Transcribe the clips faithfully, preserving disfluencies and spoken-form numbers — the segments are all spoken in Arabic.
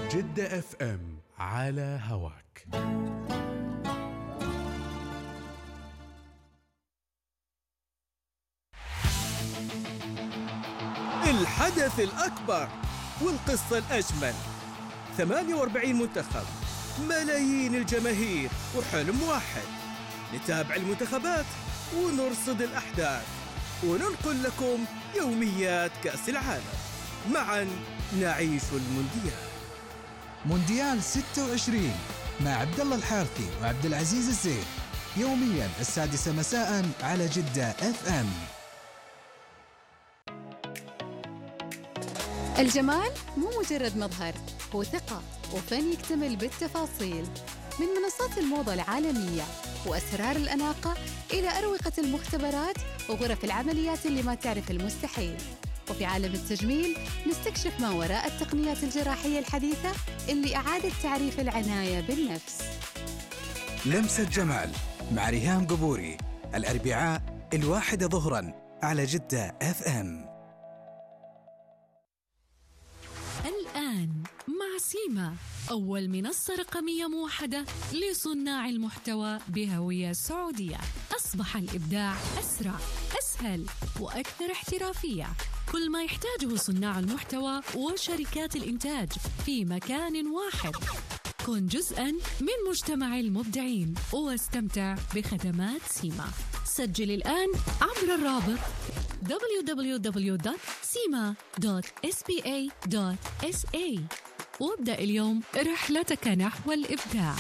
جدة اف ام على هواك. الحدث الأكبر والقصة الأجمل، ثمانية وأربعين منتخب، ملايين الجماهير وحلم واحد، نتابع المنتخبات ونرصد الأحداث وننقل لكم يوميات كأس العالم. معا نعيش المونديال. مونديال ستة وعشرين مع عبد الله الحارثي وعبد العزيز الزين، يوميا السادسة مساء على جدة اف ام. الجمال مو مجرد مظهر، هو ثقة وفن يكتمل بالتفاصيل. من منصات الموضة العالمية وأسرار الأناقة إلى أروقة المختبرات وغرف العمليات اللي ما تعرف المستحيل. وفي عالم التجميل نستكشف ما وراء التقنيات الجراحية الحديثة اللي أعادت تعريف العناية بالنفس. لمسة جمال مع ريهام قبوري، الأربعاء الواحدة ظهراً على جدة اف ام. الآن مع سيما، أول منصة رقمية موحدة لصناع المحتوى بهوية سعودية. أصبح الإبداع أسرع، أسهل وأكثر احترافية. كل ما يحتاجه صناع المحتوى وشركات الإنتاج في مكان واحد. كن جزءاً من مجتمع المبدعين واستمتع بخدمات سيما. سجل الآن عبر الرابط دبليو دبليو دبليو دوت سيما دوت إس بي إيه دوت إس إيه وابدأ اليوم رحلتك نحو الإبداع.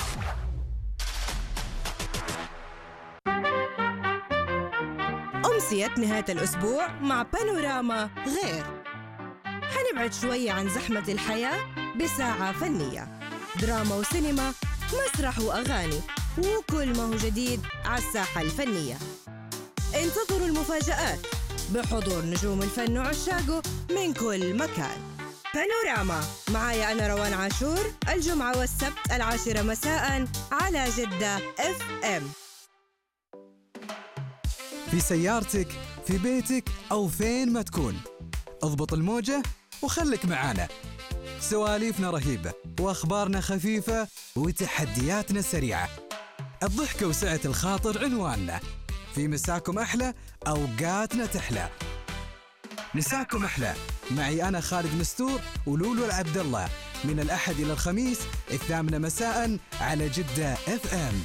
أمسية نهاية الأسبوع مع بانوراما غير. حنبعد شوية عن زحمة الحياة بساعة فنية، دراما وسينما، مسرح وأغاني، وكل ما هو جديد على الساحة الفنية. انتظروا المفاجآت بحضور نجوم الفن وعشاقه من كل مكان. بانوراما معايا أنا روان عاشور، الجمعة والسبت العاشرة مساء على جدة اف ام. في سيارتك، في بيتك أو فين ما تكون، اضبط الموجة وخلك معانا. سواليفنا رهيبة وأخبارنا خفيفة وتحدياتنا سريعة. الضحكة وسعة الخاطر عنواننا. في مساكم أحلى، أوقاتنا تحلى. مساكم أحلى معي أنا خالد مستور ولولو العبد الله، من الأحد إلى الخميس الثامنة مساء على جدة اف ام.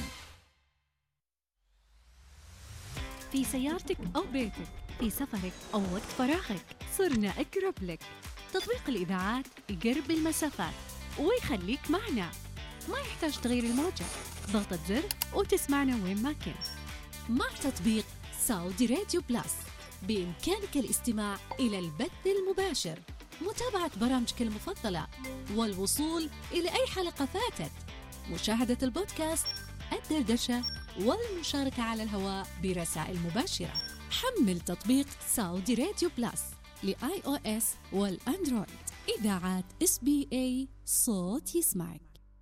في سيارتك أو بيتك، في سفرك أو وقت فراغك، صرنا أقرب لك. تطبيق الإذاعات يقرب المسافات ويخليك معنا. ما يحتاج تغيير الموجة، ضغطة زر وتسمعنا وين ما كنت. مع تطبيق سعودي راديو بلاس بإمكانك الاستماع إلى البث المباشر، متابعة برامجك المفضلة، والوصول إلى أي حلقة فاتت، مشاهدة البودكاست، الدردشة، والمشاركة على الهواء برسائل مباشرة. حمل تطبيق سعودي راديو بلاس لآي أو إس والأندرويد. إذاعات إس بي إيه، صوت يسمعك.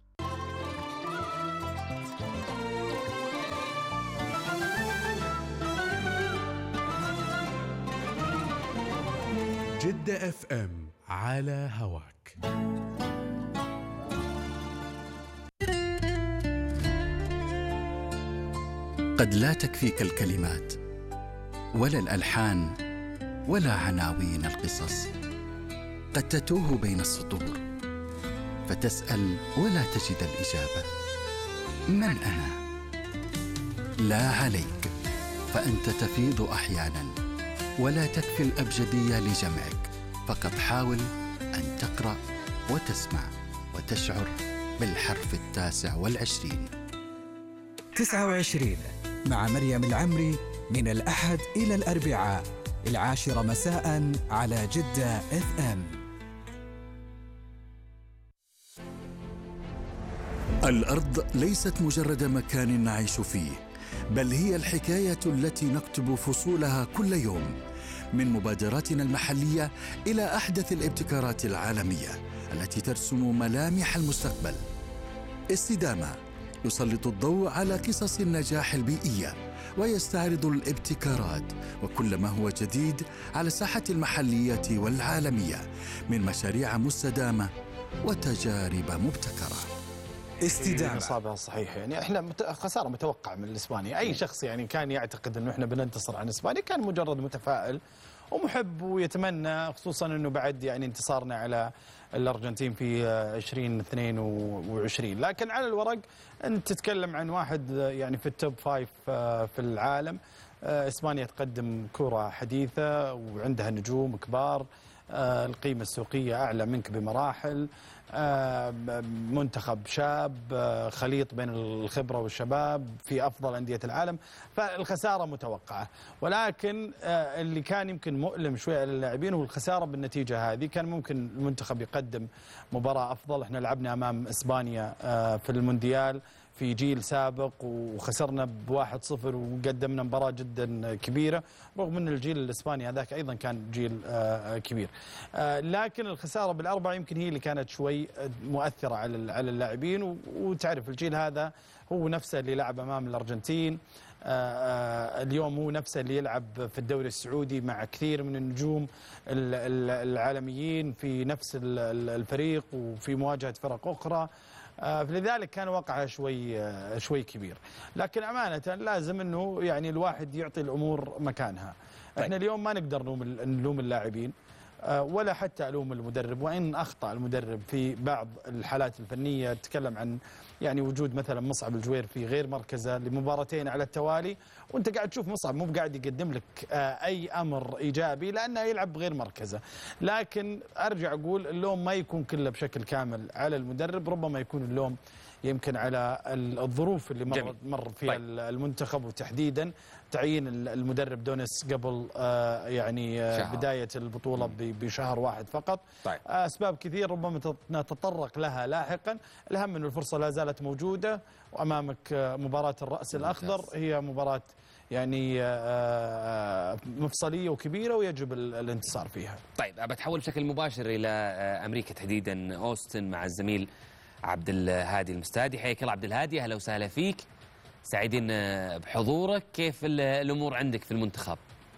جدة اف ام على هواك. قد لا تكفيك الكلمات ولا الألحان ولا عناوين القصص. قد تتوه بين السطور فتسأل ولا تجد الإجابة. من أنا؟ لا عليك، فأنت تفيض أحياناً ولا تكفي الأبجدية لجمعك. فقط حاول أن تقرأ وتسمع وتشعر بالحرف التاسع والعشرين. تسعة وعشرين مع مريم العمري، من الأحد إلى الأربعاء العاشرة مساء على جدة اف ام. الأرض ليست مجرد مكان نعيش فيه، بل هي الحكاية التي نكتب فصولها كل يوم. من مبادراتنا المحلية إلى أحدث الابتكارات العالمية التي ترسم ملامح المستقبل. استدامة يسلط الضوء على قصص النجاح البيئية ويستعرض الابتكارات وكل ما هو جديد على الساحة المحلية والعالمية، من مشاريع مستدامة وتجارب مبتكرة. استدامة. إصابة صحيح، يعني احنا مت... خسارة متوقعة من الإسبانيا. أي شخص يعني كان يعتقد أنه احنا بننتصر عن إسبانيا كان مجرد متفائل ومحب ويتمنى، خصوصا أنه بعد يعني انتصارنا على الأرجنتين في عشرين اثنين وعشرين. لكن على الورق أنت تتكلم عن واحد يعني في التوب فايف في العالم. إسبانيا تقدم كرة حديثة وعندها نجوم كبار، القيمة السوقية أعلى منك بمراحل، منتخب شاب خليط بين الخبرة والشباب في أفضل أندية العالم، فالخسارة متوقعة. ولكن اللي كان يمكن مؤلم شوي على اللاعبين هو الخسارة بالنتيجة هذه. كان ممكن المنتخب يقدم مباراة أفضل. احنا لعبنا أمام إسبانيا في المونديال في جيل سابق وخسرنا بواحد صفر وقدمنا مباراة جدا كبيرة، رغم أن الجيل الإسباني هذاك أيضا كان جيل كبير. لكن الخسارة بالأربعة يمكن هي اللي كانت شوي مؤثرة على على اللاعبين. وتعرف الجيل هذا هو نفسه اللي لعب أمام الأرجنتين، اليوم هو نفسه اللي يلعب في الدوري السعودي مع كثير من النجوم العالميين في نفس الفريق وفي مواجهة فرق أخرى. فلذلك كان وقعها شوي شوي كبير. لكن أمانة لازم أنه يعني الواحد يعطي الأمور مكانها. احنا اليوم ما نقدر نلوم اللاعبين ولا حتى ألوم المدرب، وإن أخطأ المدرب في بعض الحالات الفنية. تتكلم عن يعني وجود مثلا مصعب الجوير في غير مركزه لمباراتين على التوالي، وانت قاعد تشوف مصعب مو قاعد يقدم لك اي امر ايجابي لانه يلعب بغير مركزه. لكن ارجع اقول اللوم ما يكون كله بشكل كامل على المدرب، ربما يكون اللوم يمكن على الظروف اللي مر مر فيها طيب. المنتخب، وتحديدا تعيين المدرب دونيس قبل آه يعني آه بداية البطولة بشهر واحد فقط. طيب. آه أسباب كثير ربما نتطرق لها لاحقا. الأهم أن الفرصة لا زالت موجودة، وأمامك آه مباراة الرأس الأخضر هي مباراة يعني آه مفصلية وكبيرة ويجب الانتصار فيها. طيب بتحول بشكل مباشر إلى أمريكا تحديدا أوستن مع الزميل عبد الهادي المستادي. حياك الله عبد الهادي، اهلا وسهلا فيك، سعيدين بحضورك. كيف الامور عندك في المنتخب؟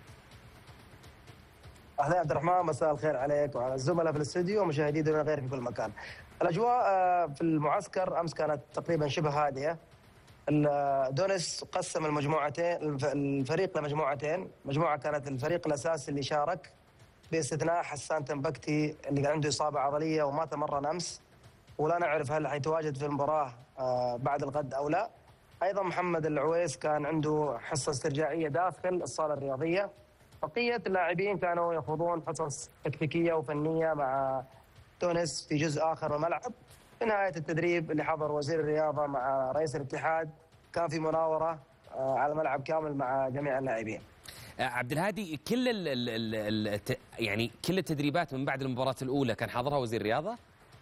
اهلا عبد الرحمن، مساء الخير عليك وعلى الزملاء في الاستوديو ومشاهدينا دون غير في كل مكان. الاجواء في المعسكر امس كانت تقريبا شبه هادئه. دونيس قسم المجموعتين الفريق لمجموعتين، مجموعه كانت الفريق الاساسي اللي شارك باستثناء حسان تنبكتي اللي كان عنده اصابه عضليه وما تمرن امس، ولا نعرف هل حيتواجد في المباراة بعد الغد أو لا. أيضا محمد العويس كان عنده حصة استرجاعية داخل الصالة الرياضية. بقية اللاعبين كانوا يخوضون حصص تكتيكية وفنية مع تونس في جزء آخر من الملعب. في نهاية التدريب اللي حضر وزير الرياضة مع رئيس الاتحاد كان في مناورة على الملعب كامل مع جميع اللاعبين. عبد الهادي، كل ال ال ال يعني كل التدريبات من بعد المباراة الأولى كان حاضرها وزير الرياضة؟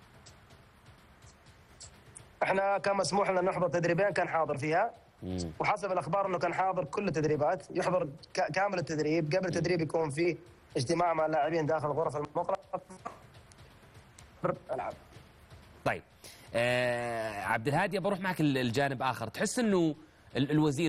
احنا كان مسموح لنا نحضر تدريبين كان حاضر فيها، وحسب الاخبار انه كان حاضر كل التدريبات، يحضر كامل التدريب. قبل التدريب يكون فيه اجتماع مع اللاعبين داخل غرف المغرفه العب. طيب آه عبد الهادي، بروح معك الجانب اخر. تحس انه الوزير